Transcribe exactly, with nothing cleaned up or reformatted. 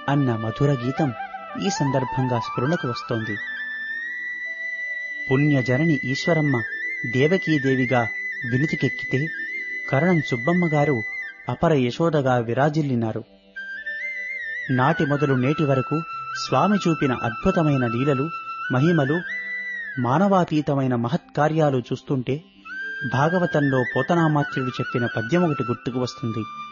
అన్న మధుర గీతం ఈ సందర్భంగా స్ఫురణకు వస్తోంది. పుణ్యజనని ఈశ్వరమ్మ దేవకీదేవిగా వినుతికెక్కితే కరణం సుబ్బమ్మ గారు అపర యశోదగా విరాజిల్లినారు. నాటి మొదలు నేటి వరకు స్వామి చూపిన అద్భుతమైన లీలలు, మహిమలు, మానవాతీతమైన మహత్కార్యాలు చూస్తుంటే భాగవతంలో పోతనామాత్యుడు చెప్పిన పద్యమొకటి గుర్తుకు వస్తుంది.